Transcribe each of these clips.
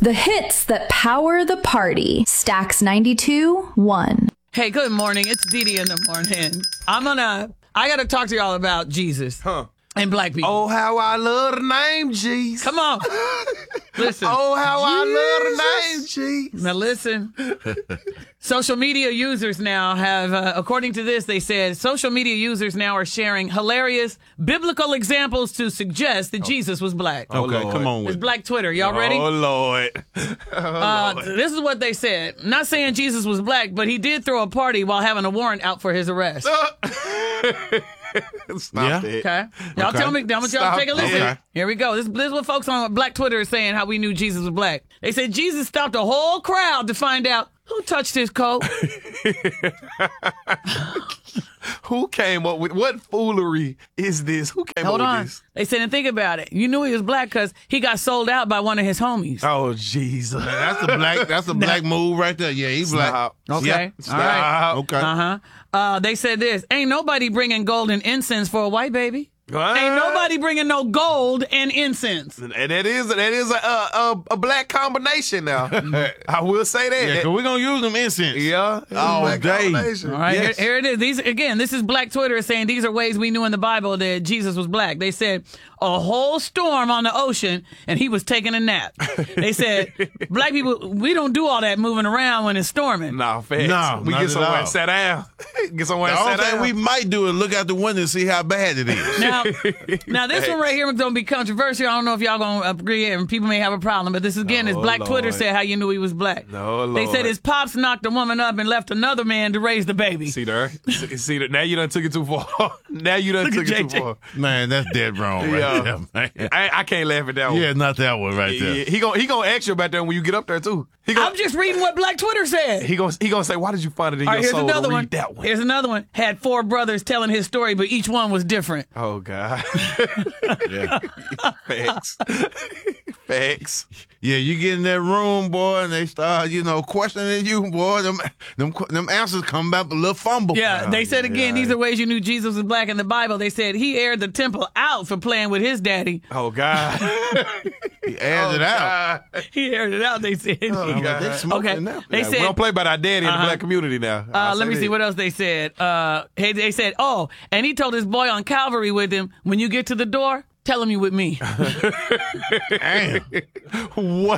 The hits that power the party. Stax 92.1. Hey, good morning. It's Dee in the morning. I got to talk to y'all about Jesus and black people. Oh, how I love the name Jesus. Come on. Listen. Oh, how I love the name Jesus. Now listen. Social media users now have, according to this, they said social media users now are sharing hilarious biblical examples to suggest that Jesus was black. Okay, come on It's with it. Black Twitter. Y'all ready? Oh, Lord. This is what they said. Not saying Jesus was black, but he did throw a party while having a warrant out for his arrest. Stop Yeah. it. Okay. Y'all tell me. I want y'all to take a listen. Okay. Here we go. This is what folks on Black Twitter are saying how we knew Jesus was black. They said Jesus stopped a whole crowd to find out who touched his coat. Who came up with what foolery is this? Who came Hold up on. with this? They said, and think about it. You knew he was black because he got sold out by one of his homies. Oh, Jesus. That's a black move right there. Yeah, he's black. Stop. Okay. Yeah. All right. Okay. They said this. Ain't nobody bringing gold and incense for a white baby. What? Ain't nobody bringing no gold and incense. And that is a black combination now. I will say that. Yeah, 'cause we're going to use them incense. Yeah. It's a All black day. combination. All right, Yes. here it is. This is Black Twitter saying these are ways we knew in the Bible that Jesus was black. They said a whole storm on the ocean and he was taking a nap. They said black people, we don't do all that moving around when it's storming. Nah, facts. No, we not get at somewhere all. and sit down. Get somewhere The and only sit thing down. we might do is look out the window and see how bad it is. Now this one right here is going to be controversial. I don't know if y'all going to agree and people may have a problem, but this again is Black Lord. Twitter said how you knew he was black. No, They Lord. said his pops knocked a woman up and left another man to raise the baby. See there? See there? Now you done took it too far. Now you done Look took at it too JJ. far. Man, that's dead wrong right Yeah. there, man. I can't laugh at that one. Yeah, not that one right there. Yeah, he gonna ask you about that when you get up there too. I'm just reading what Black Twitter said. He gonna say, why did you find it in All your right, here's soul another to read one. that one? Here's another one. Had 4 brothers telling his story, but each one was different. Oh God. Yeah. Facts. Facts. Yeah, you get in that room, boy, and they start, questioning you, boy. Them answers come back a little fumble. Yeah, they said again, these are ways you knew Jesus was black in the Bible. They said he aired the temple out for playing with his daddy. Oh God. He airs it out. He aired it out, they said. Oh, God. They smoking Okay. now. They We said, don't play by our daddy in the black community now. let me see what else they said. They said, and he told his boy on Calvary with him, when you get to the door, tell him you with me. Damn. What?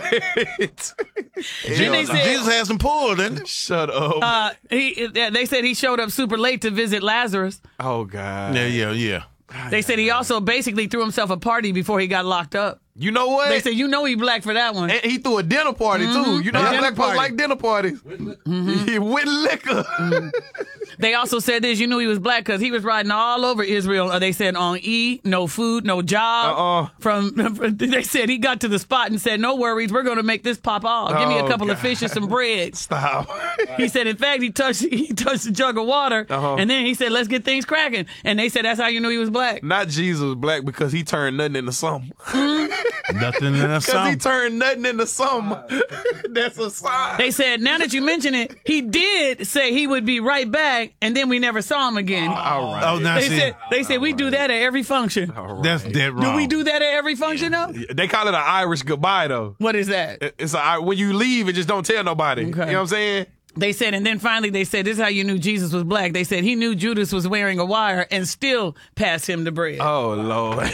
Then they said, Jesus had some pull, didn't he? Shut up. they said he showed up super late to visit Lazarus. Oh God. Yeah. They said he also basically threw himself a party before he got locked up. You know what? They said, he black for that one. And he threw a dinner party too. You know how Dinner black folks party. like dinner parties. With liquor. They also said this, you knew he was black because he was riding all over Israel. They said on E, no food, no job. They said he got to the spot and said, no worries, we're going to make this pop off. Give me a couple of fish and some bread. Stop. He said, in fact, he touched a jug of water, and then he said, let's get things cracking. And they said, that's how you knew he was black. Not Jesus was black because he turned nothing into something. Nothing in a Because he song. turned nothing into something. That's a sign. They said, now that you mention it, he did say he would be right back, and then we never saw him again. All right. Oh, now They said we do that at every function. that's dead wrong. Do we do that at every function, though? They call it an Irish goodbye, though. What is that? It's when you leave and just don't tell nobody. Okay. You know what I'm saying? They said, and then finally they said, this is how you knew Jesus was black. They said he knew Judas was wearing a wire and still passed him the bread. Oh, Lord.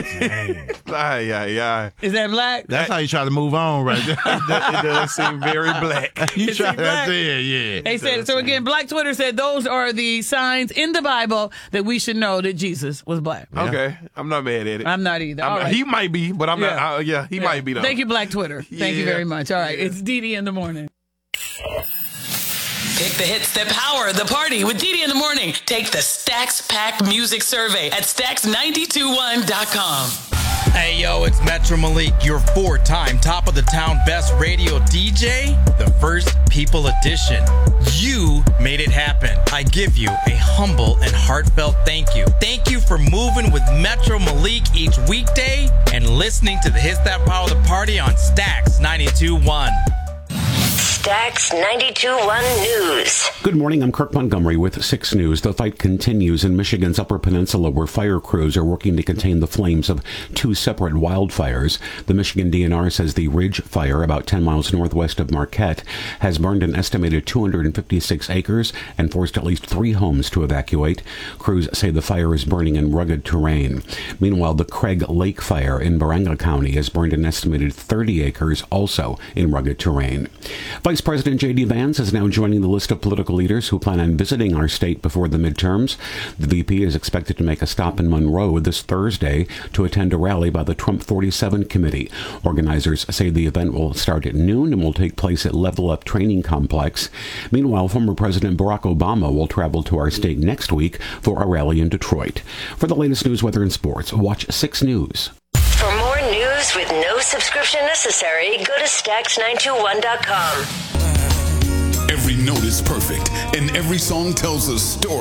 Ay. Is that black? That's how you try to move on right there. It does seem very black. You Is try he black? that there, yeah. They said, so again, Black Twitter said those are the signs in the Bible that we should know that Jesus was black. Okay. I'm not mad at it. I'm not either. All right. He might be, but I'm not. He might be, though. Thank you, Black Twitter. Thank you Yeah. very much. All right. It's Dee in the morning. Pick the hits that power the party with Dee in the morning. Take the Stax Pack Music Survey at Stax921.com. Hey yo, it's Metro Malik, your 4-time top of the town best radio DJ, the First People Edition. You made it happen. I give you a humble and heartfelt thank you. Thank you for moving with Metro Malik each weekday and listening to the hits that power the party on Stax 92.1. Stax 92.1 News. Good morning, I'm Kirk Montgomery with 6 News. The fight continues in Michigan's Upper Peninsula, where fire crews are working to contain the flames of 2 separate wildfires. The Michigan DNR says the Ridge Fire, about 10 miles northwest of Marquette, has burned an estimated 256 acres and forced at least 3 homes to evacuate. Crews say the fire is burning in rugged terrain. Meanwhile, the Craig Lake Fire in Baranga County has burned an estimated 30 acres, also in rugged terrain. Vice President J.D. Vance is now joining the list of political leaders who plan on visiting our state before the midterms. The VP is expected to make a stop in Monroe this Thursday to attend a rally by the Trump 47 Committee. Organizers say the event will start at noon and will take place at Level Up Training Complex. Meanwhile, former President Barack Obama will travel to our state next week for a rally in Detroit. For the latest news, weather, and sports, watch 6 News. For more news with no subscription necessary, go to Stax921.com. Every note is perfect, and every song tells a story.